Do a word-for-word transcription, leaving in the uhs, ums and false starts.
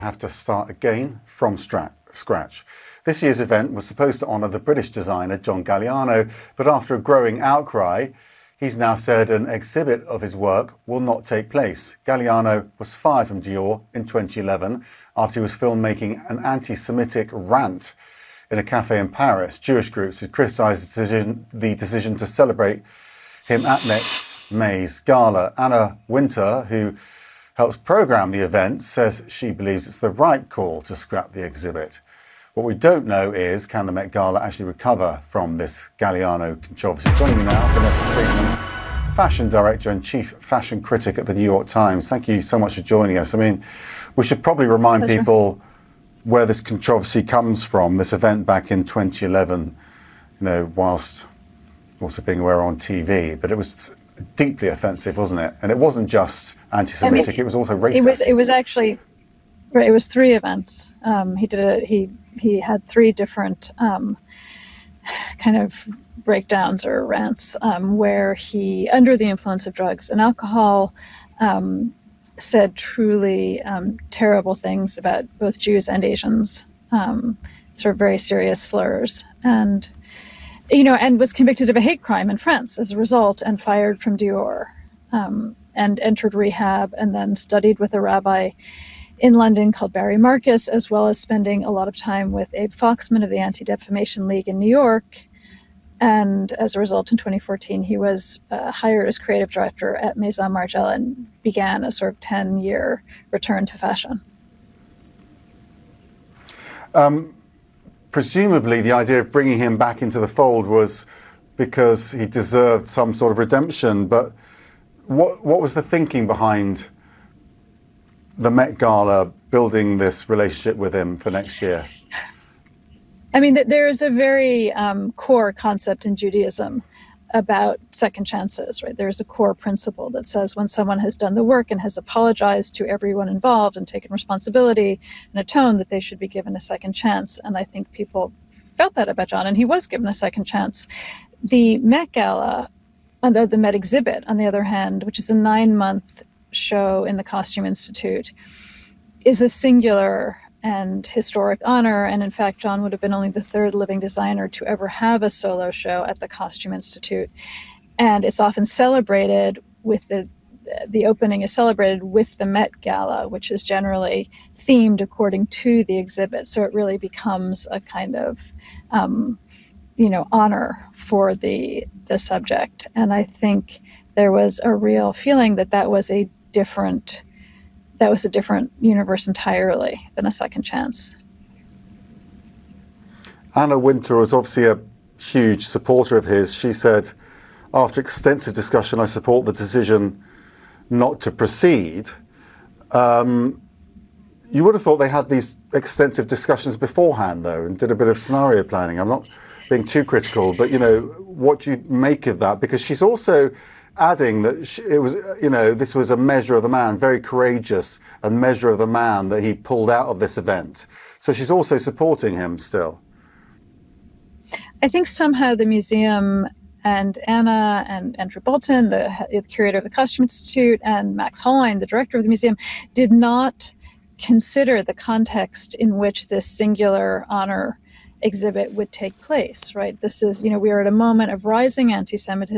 have to start again from scratch. This year's event was supposed to honour the British designer John Galliano, but after a growing outcry, he's now said an exhibit of his work will not take place. Galliano was fired from Dior in twenty eleven after he was filmed making an anti-Semitic rant in a cafe in Paris. Jewish groups had criticised the decision, the decision to celebrate him at next May's gala. Anna Wintour, who helps programme the event, says she believes it's the right call to scrap the exhibit. What we don't know is, can the Met Gala actually recover from this Galliano controversy? Joining me now, Vanessa Friedman, fashion director and chief fashion critic at the New York Times. Thank you so much for joining us. I mean, we should probably remind Pleasure. people where this controversy comes from, this event back in twenty eleven, you know, whilst also being aware on T V, but it was deeply offensive, wasn't it? And it wasn't just anti-Semitic, I mean, it was also racist. It was, it was actually, it was three events. Um, he did it, he, he had three different um, kind of breakdowns or rants um, where he, under the influence of drugs and alcohol, um, said truly um, terrible things about both Jews and Asians, um, sort of very serious slurs. And you know, and was convicted of a hate crime in France as a result and fired from Dior, um, and entered rehab and then studied with a rabbi in London called Barry Marcus, as well as spending a lot of time with Abe Foxman of the Anti-Defamation League in New York. And as a result, in twenty fourteen, he was uh, hired as creative director at Maison Margiela and began a sort of ten-year return to fashion. Um. Presumably the idea of bringing him back into the fold was because he deserved some sort of redemption, but what what was the thinking behind the Met Gala building this relationship with him for next year? I mean, there is a very um, core concept in Judaism about second chances, right? There's a core principle that says when someone has done the work and has apologized to everyone involved and taken responsibility and atoned, that they should be given a second chance. And I think people felt that about John, and he was given a second chance. The Met Gala, and the, the Met exhibit, on the other hand, which is a nine-month show in the Costume Institute, is a singular and historic honor. And in fact, John would have been only the third living designer to ever have a solo show at the Costume Institute. And it's often celebrated with the, the opening is celebrated with the Met Gala, which is generally themed according to the exhibit. So it really becomes a kind of, um, you know, honor for the, the subject. And I think there was a real feeling that that was a different that was a different universe entirely than a second chance. Anna Wintour was obviously a huge supporter of his. She said, after extensive discussion, I support the decision not to proceed. Um, you would have thought they had these extensive discussions beforehand, though, and did a bit of scenario planning. I'm not being too critical, but, you know, what do you make of that? Because she's also adding that she, it was, you know, this was a measure of the man, very courageous, a measure of the man that he pulled out of this event. So she's also supporting him still. I think somehow the museum and Anna and Andrew Bolton, the, the curator of the Costume Institute, and Max Hollein, the director of the museum, did not consider the context in which this singular honor exhibit would take place, right? This is, you know, we are at a moment of rising anti-Semitism